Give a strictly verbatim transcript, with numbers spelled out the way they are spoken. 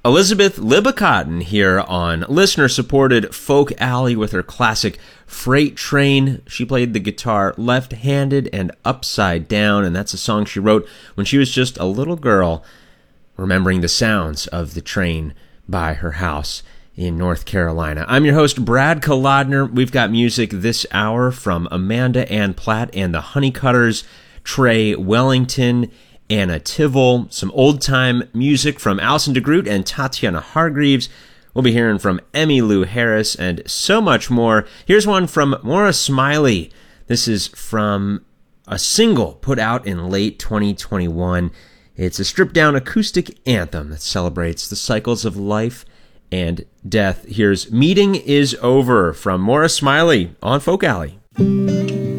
Elizabeth Libba-Cotten here on listener-supported Folk Alley with her classic Freight Train. She played the guitar left-handed and upside down, and that's a song she wrote when she was just a little girl, remembering the sounds of the train by her house in North Carolina. I'm your host, Brad Kolodner. We've got music this hour from Amanda Ann Platt and the Honeycutters, Trey Wellington, Anna Tivol, some old-time music from Alison DeGroot and Tatiana Hargreaves. We'll be hearing from Emmylou Harris and so much more. Here's one from Maura Smiley. This is from a single put out in late twenty twenty-one. It's a stripped-down acoustic anthem that celebrates the cycles of life and death. Here's Meeting Is Over from Maura Smiley on Folk Alley.